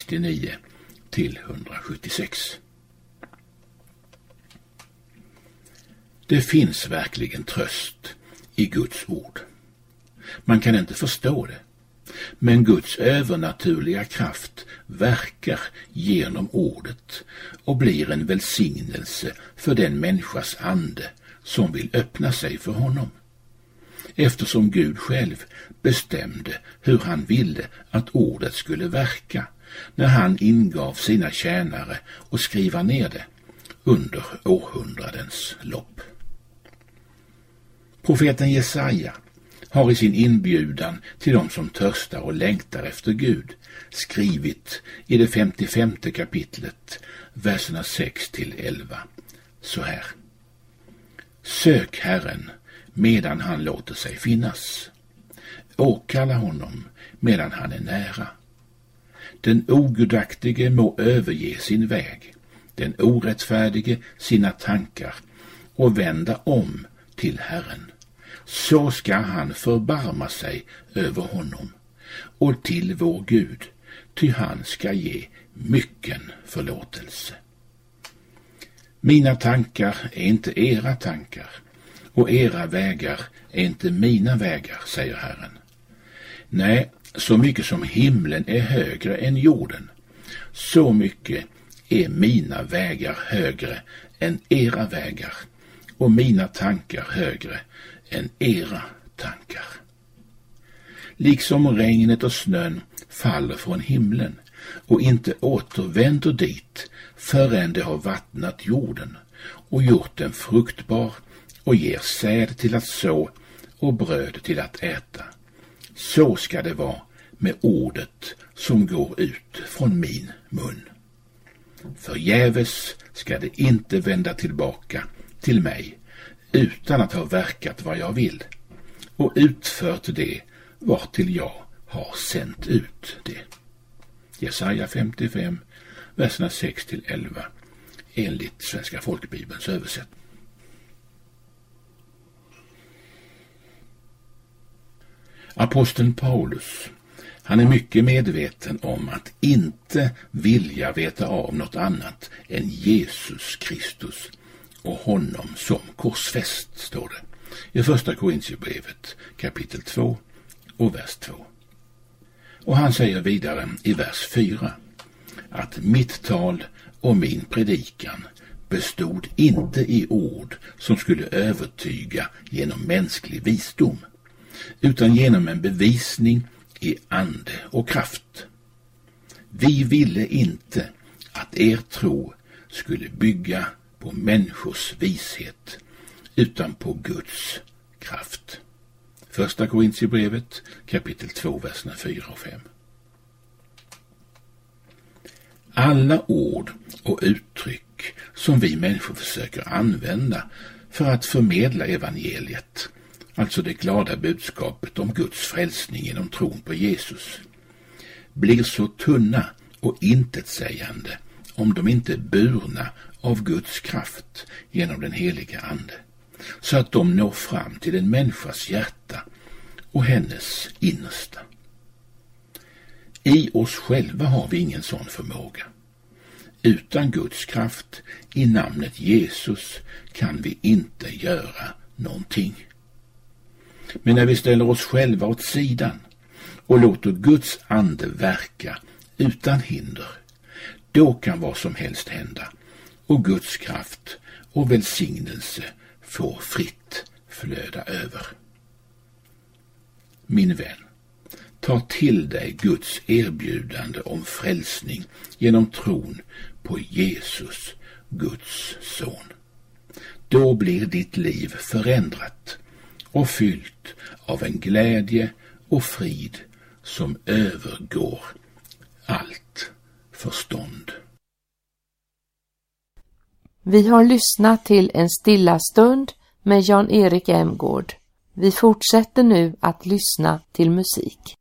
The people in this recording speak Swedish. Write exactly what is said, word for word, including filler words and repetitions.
sextionio till etthundrasjuttiosex. Det finns verkligen tröst i Guds ord. Man kan inte förstå det, men Guds övernaturliga kraft verkar genom ordet och blir en välsignelse för den människas ande som vill öppna sig för honom. Eftersom Gud själv bestämde hur han ville att ordet skulle verka när han ingav sina tjänare att skriva ner det under århundradens lopp. Profeten Jesaja har i sin inbjudan till dem som törstar och längtar efter Gud skrivit i det femtiofemte kapitlet, verserna sex till elva, så här. Sök Herren medan han låter sig finnas. Åkalla honom medan han är nära. Den ogudaktige må överge sin väg, den orättfärdige sina tankar och vända om till Herren. Så ska han förbarma sig över honom och till vår Gud, ty han ska ge mycken förlåtelse. Mina tankar är inte era tankar, och era vägar är inte mina vägar, säger Herren. Nej, så mycket som himlen är högre än jorden, så mycket är mina vägar högre än era vägar, och mina tankar högre än era tankar. Liksom regnet och snön faller från himlen och inte återvänder dit förrän det har vattnat jorden och gjort den fruktbar och ger säd till att så och bröd till att äta. Så ska det vara med ordet som går ut från min mun. Förgäves ska det inte vända tillbaka till mig utan att ha verkat vad jag vill och utfört det vartill jag har sänt ut det. Jesaja femtiofem, verserna sex till elva, enligt Svenska folkbibelns översättning. Aposteln Paulus, han är mycket medveten om att inte vilja veta av något annat än Jesus Kristus och honom som korsfäst, står det i första Korintierbrevet kapitel två och vers två. Och han säger vidare i vers fyra att mitt tal och min predikan bestod inte i ord som skulle övertyga genom mänsklig visdom, utan genom en bevisning i ande och kraft. Vi ville inte att er tro skulle bygga på människors vishet, utan på Guds kraft. Första Korintierbrevet kapitel två, verserna fyra och fem. Alla ord och uttryck som vi människor försöker använda för att förmedla evangeliet, alltså det glada budskapet om Guds frälsning genom tron på Jesus, blir så tunna och intetsägande om de inte är burna av Guds kraft genom den heliga ande, så att de når fram till en människas hjärta och hennes innersta. I oss själva har vi ingen sån förmåga. Utan Guds kraft i namnet Jesus kan vi inte göra någonting. Men när vi ställer oss själva åt sidan och låter Guds ande verka utan hinder, då kan vad som helst hända och Guds kraft och välsignelse får fritt flöda över. Min vän, ta till dig Guds erbjudande om frälsning genom tron på Jesus, Guds son. Då blir ditt liv förändrat och fyllt av en glädje och frid som övergår allt förstånd. Vi har lyssnat till En stilla stund med Jan-Erik Emgård. Vi fortsätter nu att lyssna till musik.